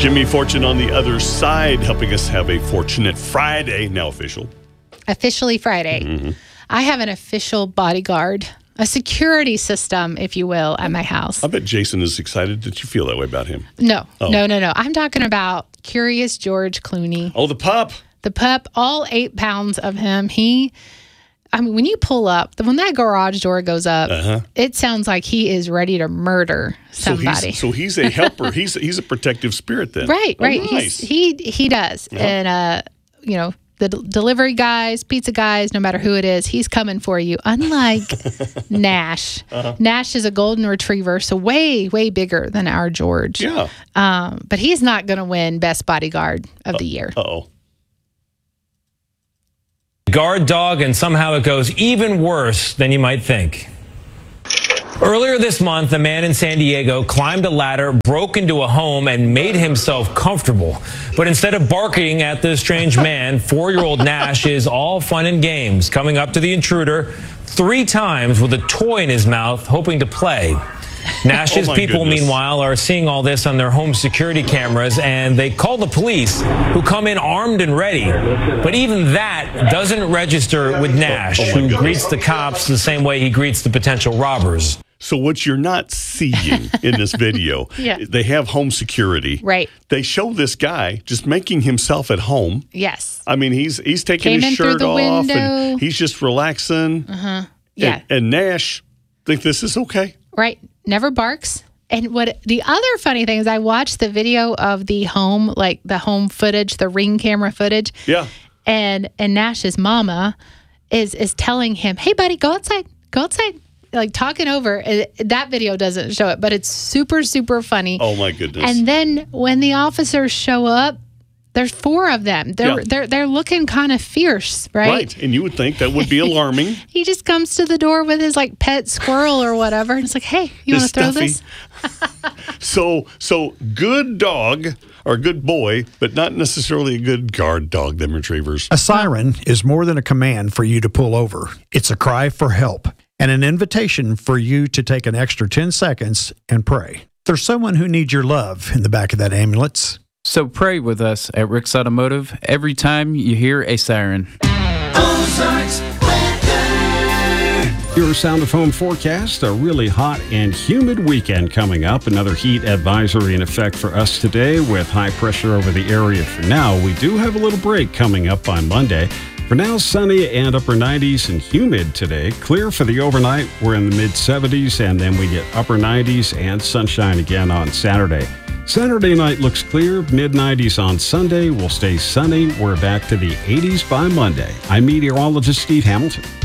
Jimmy Fortune on the other side, helping us have a Fortunate Friday, now official. Officially Friday. Mm-hmm. I have an official bodyguard, a security system, if you will, at my house. I bet Jason is excited. Did you feel that way about him? No, Oh. no. I'm talking about Curious George Clooney. Oh, the pup. The pup, all 8 pounds of him. When you pull up, when that garage door goes up, it sounds like he is ready to murder somebody. So he's a helper. he's a protective spirit then. Right. Oh, nice. He does. Uh-huh. And, the delivery guys, pizza guys, no matter who it is, he's coming for you. Unlike Nash. Nash is a golden retriever, so way, way bigger than our George. Yeah. But he's not going to win Best Bodyguard of the Year. Uh-oh. Guard dog, and somehow it goes even worse than you might think. Earlier this month, a man in San Diego climbed a ladder, broke into a home, and made himself comfortable. But instead of barking at the strange man, 4-year-old Nash is all fun and games, coming up to the intruder 3 times with a toy in his mouth, hoping to play. Nash's people, meanwhile, are seeing all this on their home security cameras, and they call the police, who come in armed and ready. But even that doesn't register with Nash, who greets the cops the same way he greets the potential robbers. So what you're not seeing in this video, they have home security. Right. They show this guy just making himself at home. Yes. I mean, he's taking his shirt off and he's just relaxing. Yeah. And Nash think this is okay. Right. Never barks. And what the other funny thing is, I watched the video of the home, like the home footage, the Ring camera footage. Yeah. And Nash's mama is telling him, "Hey, buddy, go outside. Go outside." Like talking over. That video doesn't show it, but it's super, super funny. Oh my goodness. And then when the officers show up, there's 4 of them. They're looking kind of fierce, right? Right. And you would think that would be alarming. He just comes to the door with his like pet squirrel or whatever, and it's like, "Hey, you want to throw this?" So good dog or good boy, but not necessarily a good guard dog, them retrievers. A siren is more than a command for you to pull over. It's a cry for help and an invitation for you to take an extra 10 seconds and pray. There's someone who needs your love in the back of that ambulance. So pray with us at Rick's Automotive every time you hear a siren. Ozarks weather. Your Sound of Home forecast, a really hot and humid weekend coming up. Another heat advisory in effect for us today with high pressure over the area for now. We do have a little break coming up on Monday. For now, sunny and upper 90s and humid today. Clear for the overnight. We're in the mid-70s, and then we get upper 90s and sunshine again on Saturday. Saturday night looks clear, mid-90s on Sunday. We'll stay sunny. We're back to the 80s by Monday. I'm meteorologist Steve Hamilton.